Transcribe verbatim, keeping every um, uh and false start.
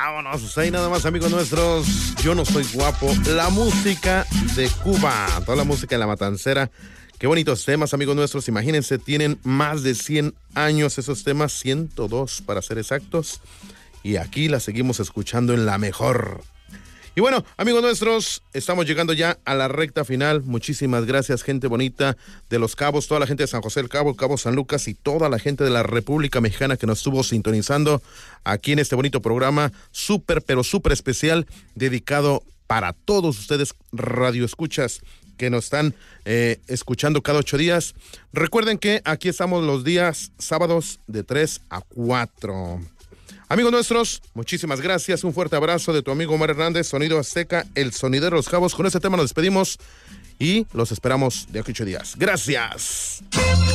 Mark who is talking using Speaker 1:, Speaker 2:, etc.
Speaker 1: Vámonos, ahí nada más, amigos nuestros. Yo no soy guapo. La música de Cuba, toda la música de la matancera. Qué bonitos temas, amigos nuestros. Imagínense, tienen más de cien años esos temas, ciento dos para ser exactos. Y aquí la seguimos escuchando en la mejor. Y bueno, amigos nuestros, estamos llegando ya a la recta final. Muchísimas gracias, gente bonita de Los Cabos, toda la gente de San José del Cabo, Cabo San Lucas y toda la gente de la República Mexicana que nos estuvo sintonizando aquí en este bonito programa, súper, pero súper especial, dedicado para todos ustedes, radioescuchas, que nos están eh, escuchando cada ocho días. Recuerden que aquí estamos los días sábados de tres a cuatro. Amigos nuestros, muchísimas gracias. Un fuerte abrazo de tu amigo Omar Hernández, Sonido Azteca, el sonidero de Los Cabos. Con este tema nos despedimos y los esperamos de aquí a ocho días. Gracias.